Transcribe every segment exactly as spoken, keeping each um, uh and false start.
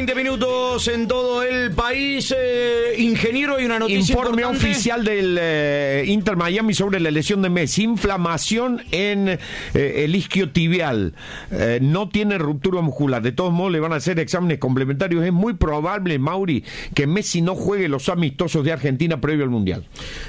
veinte minutos en todo el país. Eh, ingeniero, hay una noticia Informe importante. oficial del eh, Inter Miami sobre la lesión de Messi. Inflamación en eh, el isquiotibial. Eh, no tiene ruptura muscular. De todos modos, le van a hacer exámenes complementarios. Es muy probable, Mauri, que Messi no juegue los amistosos de Argentina previo al Mundial.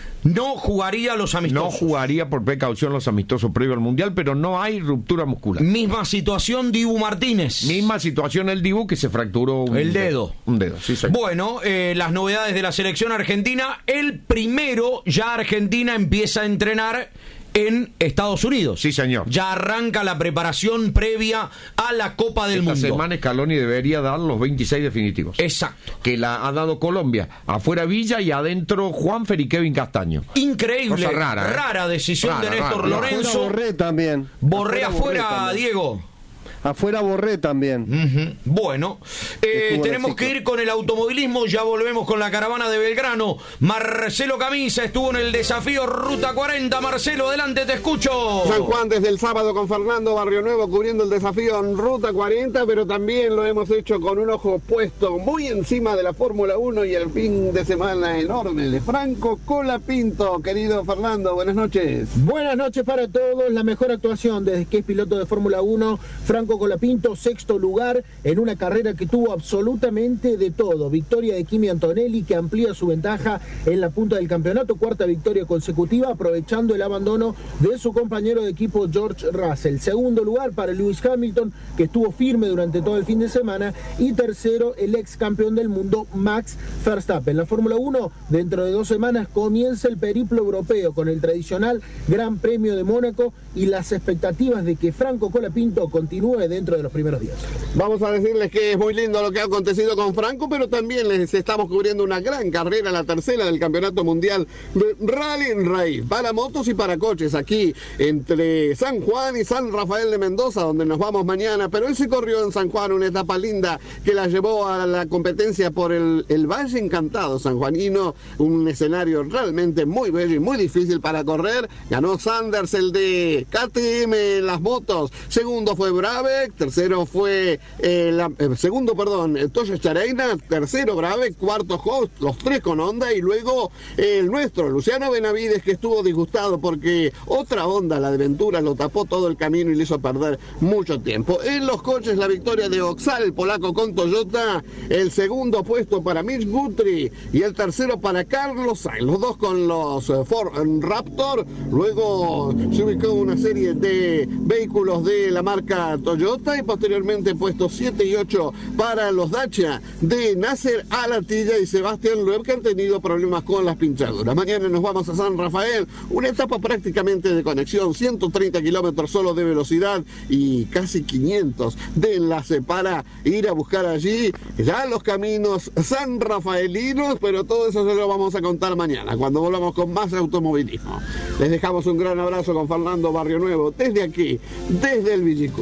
No jugaría los amistosos. No jugaría por precaución los amistosos previo al Mundial, pero no hay ruptura muscular. Misma situación Dibu Martínez. Misma situación el Dibu, que se fracturó un el dedo. Un dedo, sí, señor. Bueno, eh, las novedades de la selección argentina. El primero, ya Argentina empieza a entrenar en Estados Unidos. Sí, señor. Ya arranca la preparación previa a la Copa del Esta Mundo. semana Scaloni debería dar los veintiséis definitivos. Exacto. Que la ha dado Colombia. Afuera Villa y adentro Juanfer y Kevin Castaño. Increíble. Cosa rara, ¿eh? Rara decisión Rara, de Néstor rara. Lorenzo. Afuera Borré también. Borré afuera, afuera, Borré Diego. Afuera Borré también. Uh-huh. Bueno, eh, tenemos que ir con el automovilismo. Ya volvemos con la caravana de Belgrano. Marcelo Camisa estuvo en el desafío Ruta cuarenta. Marcelo, adelante, te escucho. San Juan desde el sábado con Fernando Barrio Nuevo cubriendo el desafío en Ruta cuarenta, pero también lo hemos hecho con un ojo puesto muy encima de la Fórmula uno y el fin de semana enorme de Franco Colapinto. Querido Fernando, buenas noches. Buenas noches para todos. La mejor actuación desde que es piloto de Fórmula uno, Franco Colapinto, sexto lugar en una carrera que tuvo absolutamente de todo. Victoria de Kimi Antonelli, que amplía su ventaja en la punta del campeonato, cuarta victoria consecutiva, aprovechando el abandono de su compañero de equipo George Russell. Segundo lugar para Lewis Hamilton, que estuvo firme durante todo el fin de semana, y tercero el ex campeón del mundo Max Verstappen. La Fórmula uno, dentro de dos semanas comienza el periplo europeo con el tradicional Gran Premio de Mónaco y las expectativas de que Franco Colapinto continúe dentro de los primeros días. Vamos a decirles que es muy lindo lo que ha acontecido con Franco, pero también les estamos cubriendo una gran carrera, la tercera del Campeonato Mundial de Rally and Race, para motos y para coches, aquí entre San Juan y San Rafael de Mendoza, donde nos vamos mañana. Pero él se corrió en San Juan una etapa linda que la llevó a la competencia por el, el Valle Encantado sanjuanino, un escenario realmente muy bello y muy difícil para correr. Ganó Sanders, el de K T M en las motos. Segundo fue Brave, tercero fue eh, la, eh, segundo, perdón, Toyo Chareina, tercero Brave, cuarto Host, los tres con Honda, y luego eh, el nuestro, Luciano Benavides, que estuvo disgustado porque otra Honda, la de Ventura, lo tapó todo el camino y le hizo perder mucho tiempo. En los coches, la victoria de Oxal, el polaco con Toyota, el segundo puesto para Mitch Guthrie y el tercero para Carlos Sainz, los dos con los eh, Ford Raptor. Luego se ubicó una serie de vehículos de la marca Toyota y posteriormente puestos siete y ocho para los Dacia de Nasser Alatilla y Sebastián Loeb, que han tenido problemas con las pinchaduras. Mañana nos vamos a San Rafael, una etapa prácticamente de conexión, ciento treinta kilómetros solo de velocidad y casi quinientos de enlace para ir a buscar allí ya los caminos san rafaelinos, pero todo eso se lo vamos a contar mañana cuando volvamos con más automovilismo. Les dejamos un gran abrazo con Fernando Barrio Nuevo desde aquí, desde el Villicú.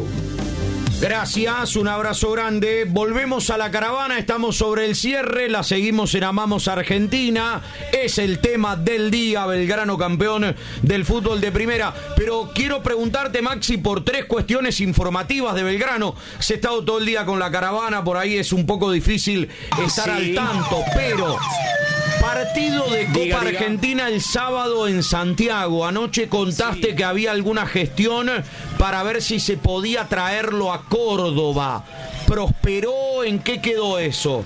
Gracias, un abrazo grande. Volvemos a la caravana, estamos sobre el cierre, la seguimos en Amamos Argentina. Es el tema del día, Belgrano campeón del fútbol de primera. Pero quiero preguntarte, Maxi, por tres cuestiones informativas de Belgrano. Se ha estado todo el día con la caravana, por ahí es un poco difícil estar sí. al tanto, pero... Partido de Copa diga, Argentina diga. El sábado en Santiago. Anoche contaste sí. que había alguna gestión para ver si se podía traerlo a Córdoba. ¿Prosperó? ¿En qué quedó eso?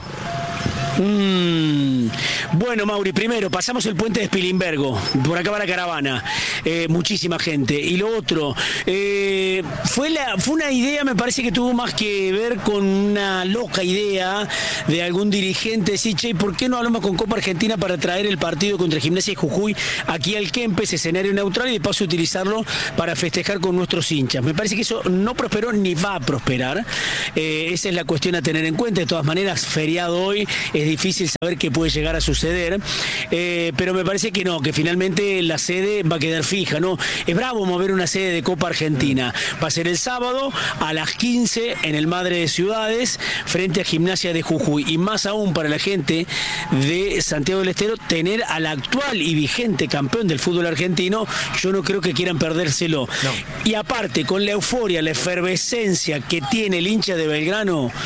Mm, bueno, Mauri, primero pasamos el puente de Spilimbergo, por acá va la caravana, eh, muchísima gente. Y lo otro, eh, fue, la, fue una idea, me parece que tuvo más que ver con una loca idea de algún dirigente, decir, che, ¿por qué no hablamos con Copa Argentina para traer el partido contra Gimnasia y Jujuy aquí al Kempes, escenario neutral, y de paso utilizarlo para festejar con nuestros hinchas? Me parece que eso no prosperó ni va a prosperar. Eh, esa es la cuestión a tener en cuenta. De todas maneras, feriado hoy, es difícil saber qué puede llegar a suceder, eh, pero me parece que no, que finalmente la sede va a quedar fija, ¿no? Es bravo mover una sede de Copa Argentina. Va a ser el sábado a las quince en el Madre de Ciudades frente a Gimnasia de Jujuy, y más aún para la gente de Santiago del Estero tener al actual y vigente campeón del fútbol argentino. Yo no creo que quieran perdérselo. No. Y aparte, con la euforia, la efervescencia que tiene el hincha de Belgrano,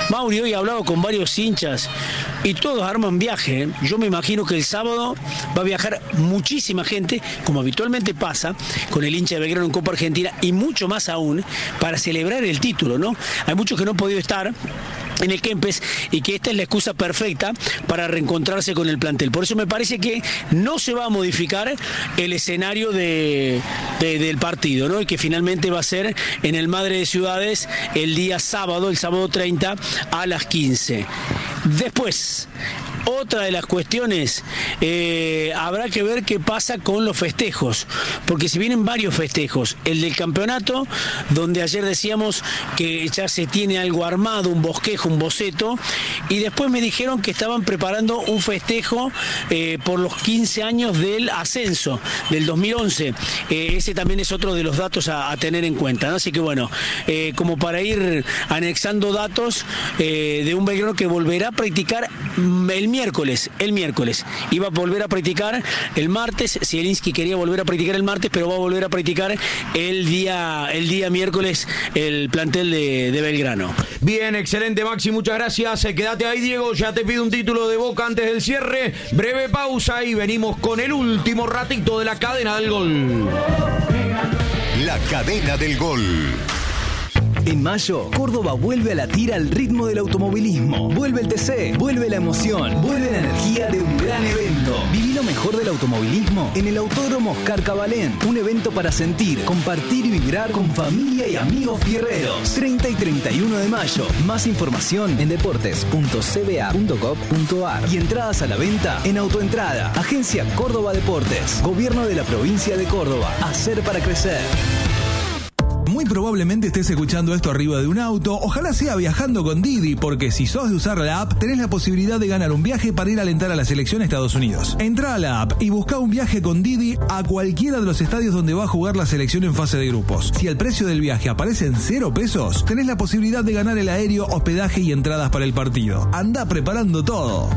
Mauri, hoy he hablado con varios hinchas y todos arman viaje, ¿eh? Yo me imagino que el sábado va a viajar muchísima gente, como habitualmente pasa con el hincha de Belgrano en Copa Argentina, y mucho más aún para celebrar el título, ¿no? Hay muchos que no han podido estar en el Kempes y que esta es la excusa perfecta para reencontrarse con el plantel. Por eso me parece que no se va a modificar el escenario de, de, del partido, ¿no? Y que finalmente va a ser en el Madre de Ciudades el día sábado, el sábado treinta a las quince. Después, otra de las cuestiones, eh, habrá que ver qué pasa con los festejos, porque si vienen varios festejos, el del campeonato, donde ayer decíamos que ya se tiene algo armado, un bosquejo, un boceto, y después me dijeron que estaban preparando un festejo eh, por los quince años del ascenso, del dos mil once, eh, ese también es otro de los datos a, a tener en cuenta, ¿no? Así que bueno, eh, como para ir anexando datos eh, de un Belgrano que volverá a practicar el miércoles, el miércoles. Iba a volver a practicar el martes, Zielinski quería volver a practicar el martes, pero va a volver a practicar el día, el día miércoles el plantel de, de Belgrano. Bien, excelente, Maxi, muchas gracias. Quédate ahí, Diego, ya te pido un título de Boca antes del cierre. Breve pausa y venimos con el último ratito de la cadena del gol. La cadena del gol. En mayo, Córdoba vuelve a latir al ritmo del automovilismo. Vuelve el T C, vuelve la emoción, vuelve la energía de un gran evento. Viví lo mejor del automovilismo en el Autódromo Oscar Cabalén. Un evento para sentir, compartir y vibrar con familia y amigos fierreros. treinta y treinta y uno de mayo. Más información en deportes punto c b a punto gov punto a r y entradas a la venta en Autoentrada. Agencia Córdoba Deportes. Gobierno de la provincia de Córdoba. Hacer para crecer. Muy probablemente estés escuchando esto arriba de un auto, ojalá sea viajando con Didi, porque si sos de usar la app, tenés la posibilidad de ganar un viaje para ir a alentar a la selección a Estados Unidos. Entrá a la app y buscá un viaje con Didi a cualquiera de los estadios donde va a jugar la selección en fase de grupos. Si el precio del viaje aparece en cero pesos, tenés la posibilidad de ganar el aéreo, hospedaje y entradas para el partido. Andá preparando todo.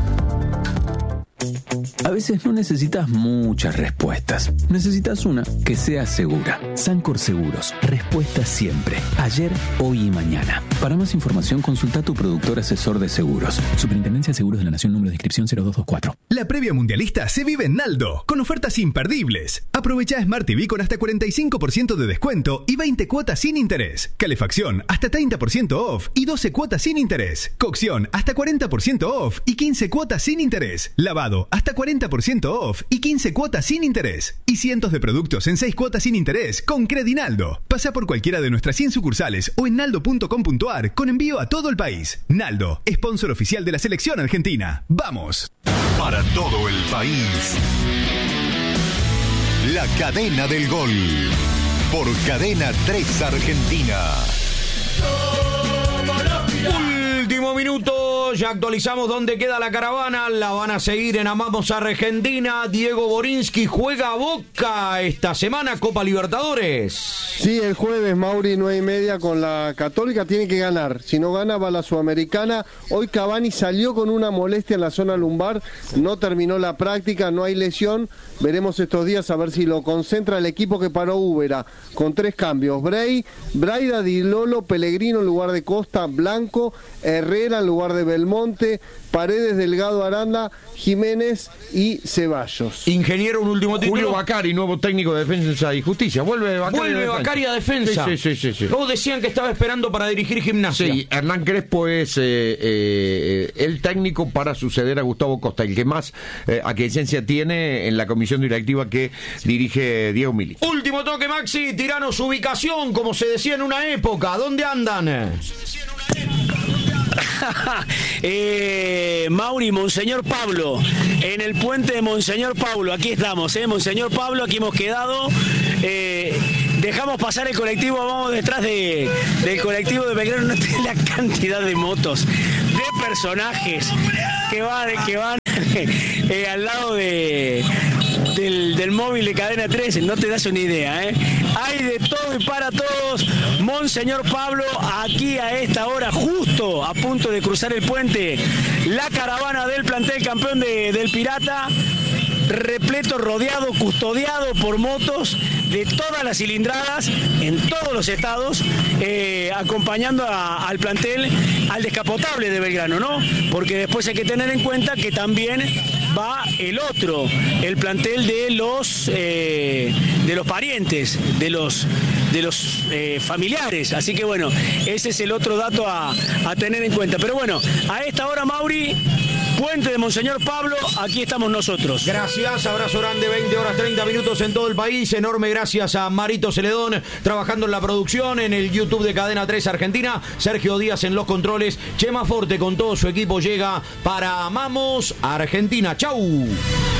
A veces no necesitas muchas respuestas. Necesitas una que sea segura. Sancor Seguros. Respuesta siempre. Ayer, hoy y mañana. Para más información, consulta a tu productor asesor de seguros. Superintendencia de Seguros de la Nación, número de inscripción cero dos dos cuatro. La previa mundialista se vive en Naldo, con ofertas imperdibles. Aprovecha Smart T V con hasta cuarenta y cinco por ciento de descuento y veinte cuotas sin interés. Calefacción hasta treinta por ciento off y doce cuotas sin interés. Cocción hasta cuarenta por ciento off y quince cuotas sin interés. Lavado hasta cuarenta por ciento off y quince cuotas sin interés. Y cientos de productos en seis cuotas sin interés con Credinaldo. Pasa por cualquiera de nuestras cien sucursales o en naldo punto com punto a r con envío a todo el país. Naldo, sponsor oficial de la selección argentina. ¡Vamos! Para todo el país. La cadena del gol. Por Cadena tres Argentina. Último minuto, ya actualizamos dónde queda la caravana. La van a seguir en Amamos Argentina. Diego Borinsky juega a Boca esta semana, Copa Libertadores. Sí, el jueves, Mauri, nueve y media con la Católica. Tiene que ganar. Si no gana, va a la Sudamericana. Hoy Cavani salió con una molestia en la zona lumbar. No terminó la práctica, no hay lesión. Veremos estos días a ver si lo concentra el equipo que paró Úbera. Con tres cambios. Bray, Braida, Di Lolo, Pellegrino en lugar de Costa, Blanco, Herrera en lugar de Belmonte, Paredes, Delgado, Aranda, Jiménez y Ceballos. Ingeniero, un último título. Julio Bacari, nuevo técnico de Defensa y Justicia. Vuelve Bacari, Vuelve a, Bacari a Defensa. Sí, sí, sí, sí, sí. Luego decían que estaba esperando para dirigir Gimnasia. Sí, Hernán Crespo es eh, eh, el técnico para suceder a Gustavo Costa, el que más eh, aquiescencia tiene en la comisión directiva que dirige Diego Milito. Último toque, Maxi, tiranos ubicación, como se decía en una época. ¿Dónde andan? eh, Mauri, Monseñor Pablo, en el puente de Monseñor Pablo, aquí estamos, eh, Monseñor Pablo, aquí hemos quedado, eh, dejamos pasar el colectivo, vamos detrás de, del colectivo de Belgrano, no tiene la cantidad de motos, de personajes que van, que van eh, al lado de... Del, del móvil de Cadena tres, no te das una idea, ¿eh? Hay de todo y para todos. Monseñor Pablo, aquí a esta hora, justo a punto de cruzar el puente, la caravana del plantel campeón de, del Pirata. repleto, rodeado, custodiado por motos de todas las cilindradas, en todos los estados, eh, acompañando a, al plantel, al descapotable de Belgrano, ¿no? Porque después hay que tener en cuenta que también va el otro, el plantel de los eh, de los parientes, de los de los eh, familiares. Así que bueno, ese es el otro dato a, a tener en cuenta. Pero bueno, a esta hora, Mauri, Puente de Monseñor Pablo, aquí estamos nosotros. Gracias, abrazo grande, veinte horas treinta minutos en todo el país. Enorme gracias a Marito Celedón, trabajando en la producción, en el YouTube de Cadena tres Argentina. Sergio Díaz en los controles. Chema Forte con todo su equipo llega para Amamos Argentina. Chau.